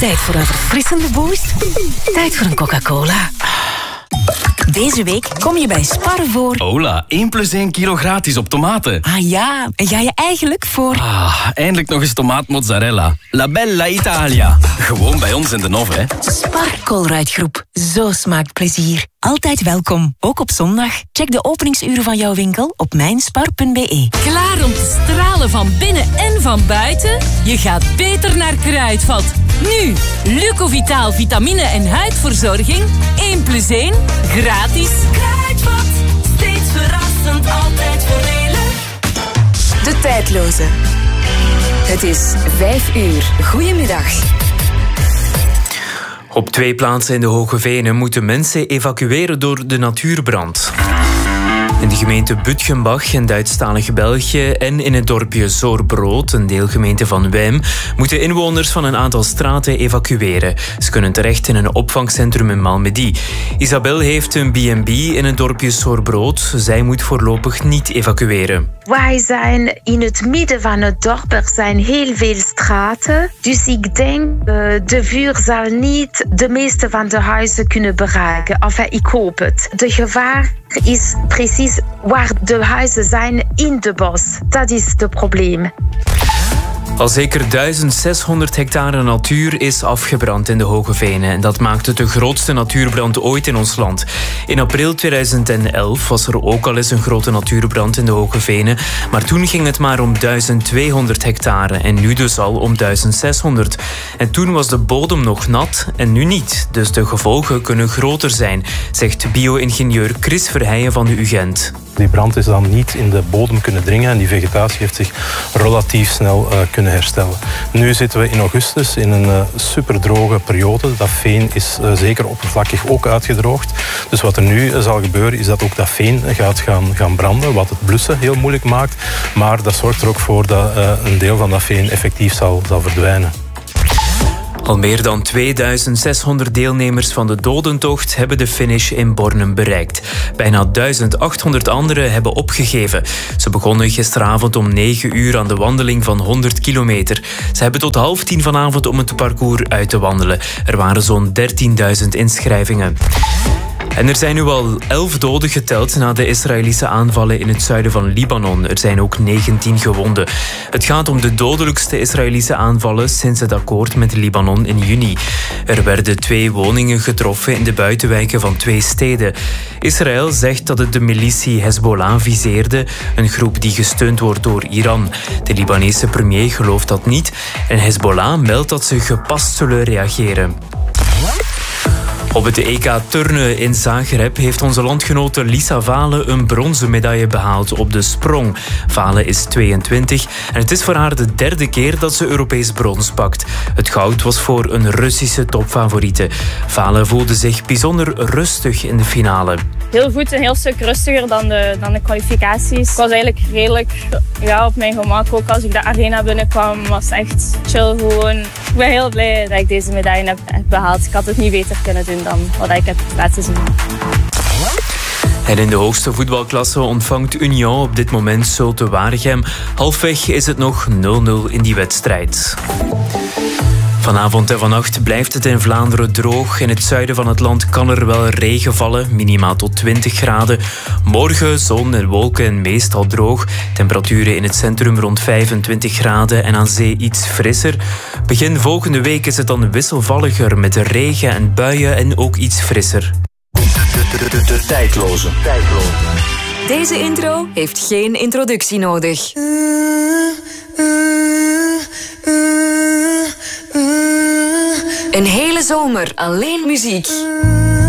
Tijd voor een verfrissende boost? Tijd voor een Coca-Cola. Deze week kom je bij Spar voor... Hola, 1 + 1 kilo gratis op tomaten. Ah ja, en ga je eigenlijk voor... Eindelijk nog eens tomaatmozzarella. La Bella Italia. Gewoon bij ons in de Nov, hè. Spar Colruyt-groep. Zo smaakt plezier. Altijd welkom, ook op zondag. Check de openingsuren van jouw winkel op mijnspar.be. Klaar om te stralen van binnen en van buiten? Je gaat beter naar Kruidvat. Nu, Lucovitaal vitamine en huidverzorging. 1 + 1, gratis. Kruidvat, steeds verrassend, altijd voordelig. De tijdloze. Het is 5 uur. Goedemiddag. Op 2 plaatsen in de Hoge Venen moeten mensen evacueren door de natuurbrand. In de gemeente Butgenbach in Duitsstalig België en in het dorpje Zoorbrood, een deelgemeente van Wijm, moeten inwoners van een aantal straten evacueren. Ze kunnen terecht in een opvangcentrum in Malmedy. Isabel heeft een B&B in het dorpje Zoorbrood. Zij moet voorlopig niet evacueren. Wij zijn in het midden van het dorp. Er zijn heel veel straten. Dus ik denk de vuur zal niet de meeste van de huizen kunnen bereiken. Enfin, ik hoop het. De gevaar is precies waar de huizen zijn in de bos. Dat is het probleem. Al zeker 1600 hectare natuur is afgebrand in de Hoge Venen. En dat maakt het de grootste natuurbrand ooit in ons land. In april 2011 was er ook al eens een grote natuurbrand in de Hoge Venen. Maar toen ging het maar om 1200 hectare. En nu dus al om 1600. En toen was de bodem nog nat en nu niet. Dus de gevolgen kunnen groter zijn, zegt bio-ingenieur Chris Verheijen van de UGent. Die brand is dan niet in de bodem kunnen dringen en die vegetatie heeft zich relatief snel kunnen herstellen. Nu zitten we in augustus in een superdroge periode. Dat veen is zeker oppervlakkig ook uitgedroogd. Dus wat er nu zal gebeuren is dat ook dat veen gaat gaan branden, wat het blussen heel moeilijk maakt. Maar dat zorgt er ook voor dat een deel van dat veen effectief zal verdwijnen. Al meer dan 2600 deelnemers van de dodentocht hebben de finish in Bornem bereikt. Bijna 1800 anderen hebben opgegeven. Ze begonnen gisteravond om 9 uur aan de wandeling van 100 kilometer. Ze hebben tot 9:30 vanavond om het parcours uit te wandelen. Er waren zo'n 13.000 inschrijvingen. En er zijn nu al 11 doden geteld na de Israëlische aanvallen in het zuiden van Libanon. Er zijn ook 19 gewonden. Het gaat om de dodelijkste Israëlische aanvallen sinds het akkoord met Libanon in juni. Er werden 2 woningen getroffen in de buitenwijken van 2 steden. Israël zegt dat het de militie Hezbollah viseerde, een groep die gesteund wordt door Iran. De Libanese premier gelooft dat niet en Hezbollah meldt dat ze gepast zullen reageren. Op het EK turnen in Zagreb heeft onze landgenote Lisa Vale een bronzen medaille behaald op de sprong. Vale is 22 en het is voor haar de 3e keer dat ze Europees brons pakt. Het goud was voor een Russische topfavoriete. Vale voelde zich bijzonder rustig in de finale. Heel goed, een heel stuk rustiger dan de kwalificaties. Ik was eigenlijk redelijk op mijn gemak. Ook als ik de arena binnenkwam, was het echt chill gewoon. Ik ben heel blij dat ik deze medaille heb behaald. Ik had het niet beter kunnen doen dan wat ik heb laten zien. En in de hoogste voetbalklasse ontvangt Union op dit moment Zulte Waregem. Halfweg is het nog 0-0 in die wedstrijd. Vanavond en vannacht blijft het in Vlaanderen droog. In het zuiden van het land kan er wel regen vallen, minimaal tot 20 graden. Morgen zon en wolken en meestal droog. Temperaturen in het centrum rond 25 graden en aan zee iets frisser. Begin volgende week is het dan wisselvalliger met regen en buien en ook iets frisser. De tijdloze. Deze intro heeft geen introductie nodig. Een hele zomer alleen muziek.